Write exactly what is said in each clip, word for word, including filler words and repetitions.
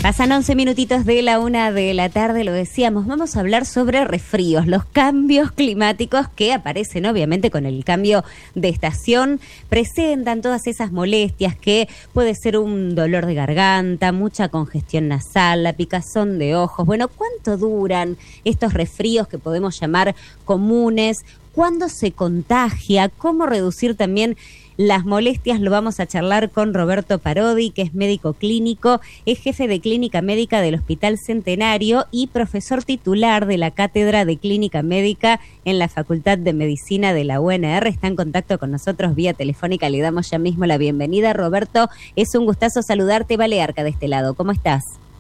Pasan once minutitos de la una de la tarde, lo decíamos, vamos a hablar sobre resfríos, los cambios climáticos que aparecen obviamente con el cambio de estación, presentan todas esas molestias que puede ser un dolor de garganta, mucha congestión nasal, la picazón de ojos. Bueno, ¿cuánto duran estos resfríos que podemos llamar comunes? ¿Cuándo se contagia? ¿Cómo reducir también las molestias? Lo vamos a charlar con Roberto Parodi, que es médico clínico, es jefe de clínica médica del Hospital Centenario y profesor titular de la Cátedra de Clínica Médica en la Facultad de Medicina de la U N R. Está en contacto con nosotros vía telefónica. Le damos ya mismo la bienvenida. Roberto, es un gustazo saludarte. Balearca de este lado. ¿Cómo estás?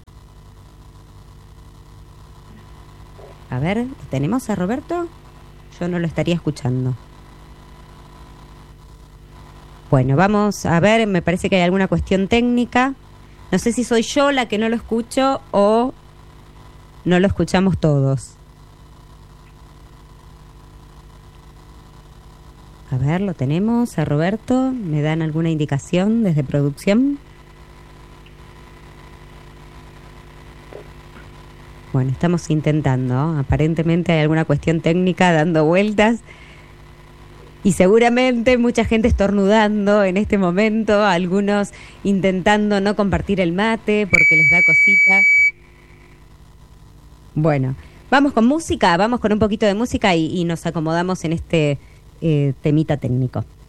A ver, ¿tenemos a Roberto? Yo no lo estaría escuchando. Bueno, vamos a ver, me parece que hay alguna cuestión técnica. No sé si soy yo la que no lo escucho o no lo escuchamos todos. A ver, lo tenemos a Roberto. ¿Me dan alguna indicación desde producción? Bueno, estamos intentando. Aparentemente hay alguna cuestión técnica dando vueltas. Y seguramente mucha gente estornudando en este momento, algunos intentando no compartir el mate porque les da cosita. Bueno, vamos con música, vamos con un poquito de música y, y nos acomodamos en este eh, temita técnico.